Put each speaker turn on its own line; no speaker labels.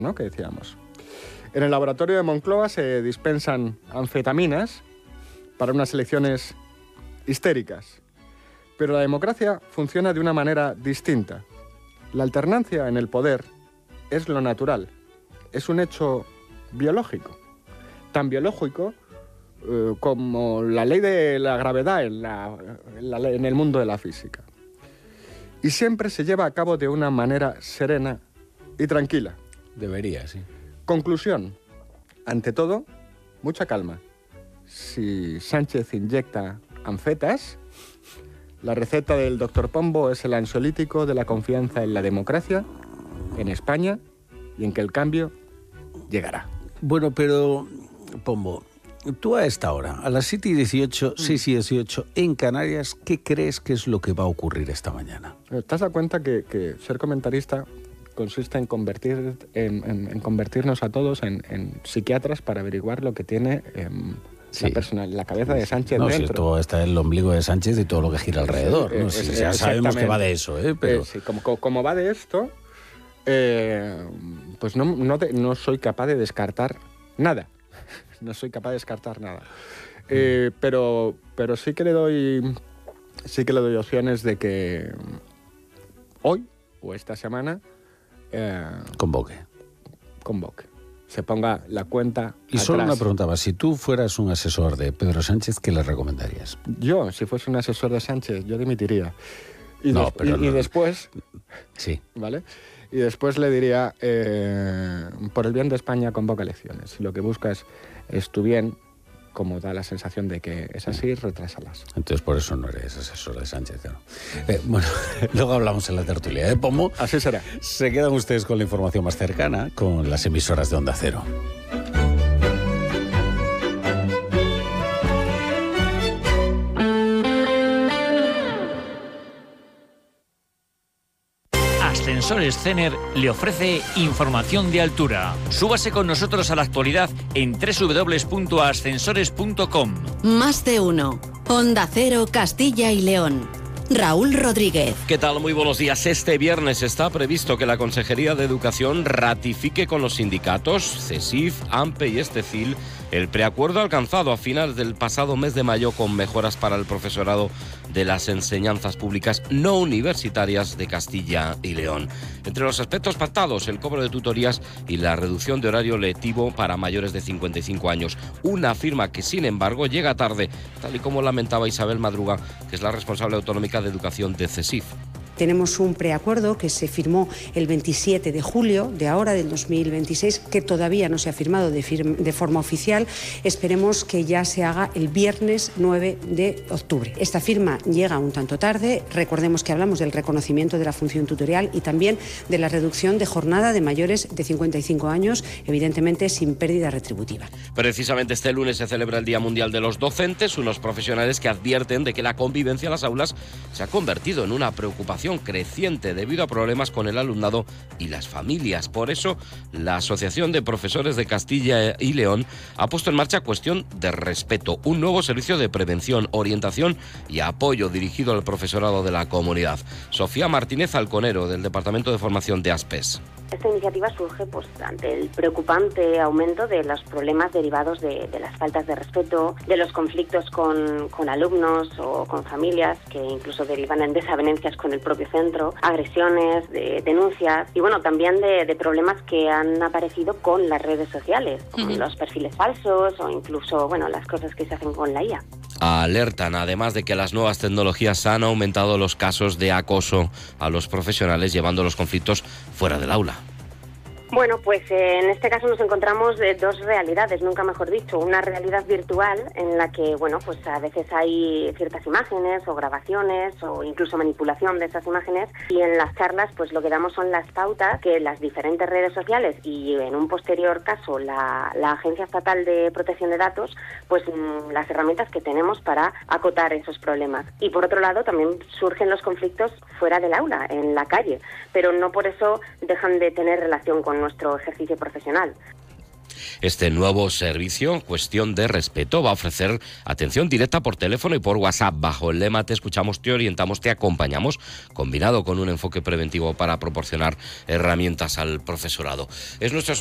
¿no?, que decíamos. En el laboratorio de Moncloa se dispensan anfetaminas para unas elecciones histéricas. Pero la democracia funciona de una manera distinta. La alternancia en el poder es lo natural, es un hecho biológico. Tan biológico como la ley de la gravedad en el mundo de la física. Y siempre se lleva a cabo de una manera serena y tranquila.
Debería, sí.
Conclusión. Ante todo, mucha calma. Si Sánchez inyecta anfetas, la receta del doctor Pombo es el ansiolítico de la confianza en la democracia, en España, y en que el cambio llegará.
Bueno, pero, Pombo, tú a esta hora, a las 7:18, 6:18, en Canarias, ¿qué crees que es lo que va a ocurrir esta mañana?
¿Te has dado cuenta que ser comentarista consiste en convertirnos a todos en psiquiatras para averiguar lo que tiene la cabeza de Sánchez dentro?
Si esto está el ombligo de Sánchez y todo lo que gira alrededor. Ya sabemos que va de eso, pero...
sí, como va de esto, pues no soy capaz de descartar nada. No soy capaz de descartar nada. Pero sí que le doy opciones de que hoy o esta semana
convoque.
Se ponga la cuenta
Y solo
atrás.
una pregunta más. Si tú fueras un asesor de Pedro Sánchez, ¿qué le recomendarías?
Yo, si fuese un asesor de Sánchez, yo dimitiría. Y después...
Sí.
¿Vale? Y después le diría, por el bien de España, convoca elecciones. Si lo que buscas es tu bien, como da la sensación de que es así, retrásalas.
Entonces por eso no eres asesor de Sánchez, ¿no? Bueno, luego hablamos en la tertulia de Pombo.
Así será.
Se quedan ustedes con la información más cercana, con las emisoras de Onda Cero.
Ascensores Cener le ofrece información de altura. Súbase con nosotros a la actualidad en www.ascensores.com.
Más de uno. Onda Cero, Castilla y León. Raúl Rodríguez.
¿Qué tal? Muy buenos días. Este viernes está previsto que la Consejería de Educación ratifique con los sindicatos CESIF, AMPE y Estecil el preacuerdo alcanzado a finales del pasado mes de mayo con mejoras para el profesorado de las enseñanzas públicas no universitarias de Castilla y León. Entre los aspectos pactados, el cobro de tutorías y la reducción de horario lectivo para mayores de 55 años. Una firma que, sin embargo, llega tarde, tal y como lamentaba Isabel Madruga, que es la responsable autonómica de educación de CESIF.
Tenemos un preacuerdo que se firmó el 27 de julio de ahora, del 2026, que todavía no se ha firmado de forma oficial. Esperemos que ya se haga el viernes 9 de octubre. Esta firma llega un tanto tarde. Recordemos que hablamos del reconocimiento de la función tutorial y también de la reducción de jornada de mayores de 55 años, evidentemente sin pérdida retributiva.
Precisamente este lunes se celebra el Día Mundial de los Docentes, unos profesionales que advierten de que la convivencia en las aulas se ha convertido en una preocupación creciente debido a problemas con el alumnado y las familias. Por eso, la Asociación de Profesores de Castilla y León ha puesto en marcha Cuestión de Respeto, un nuevo servicio de prevención, orientación y apoyo dirigido al profesorado de la comunidad. Sofía Martínez Alconero, del Departamento de Formación de ASPES.
Esta iniciativa surge ante el preocupante aumento de los problemas derivados de las faltas de respeto, de los conflictos con alumnos o con familias que incluso derivan en desavenencias con el propio centro, agresiones, de denuncias y también de problemas que han aparecido con las redes sociales, con los perfiles falsos o incluso las cosas que se hacen con la IA.
Alertan además de que las nuevas tecnologías han aumentado los casos de acoso a los profesionales, llevando los conflictos fuera del aula.
Bueno, pues en este caso nos encontramos de dos realidades, nunca mejor dicho. Una realidad virtual en la que, pues a veces hay ciertas imágenes o grabaciones o incluso manipulación de esas imágenes, y en las charlas pues lo que damos son las pautas que las diferentes redes sociales y en un posterior caso la Agencia Estatal de Protección de Datos, pues las herramientas que tenemos para acotar esos problemas. Y por otro lado también surgen los conflictos fuera del aula, en la calle, pero no por eso dejan de tener relación con nuestro ejercicio profesional.
Este nuevo servicio, Cuestión de Respeto, va a ofrecer atención directa por teléfono y por WhatsApp bajo el lema Te escuchamos, te orientamos, te acompañamos, combinado con un enfoque preventivo para proporcionar herramientas al profesorado. Es nuestro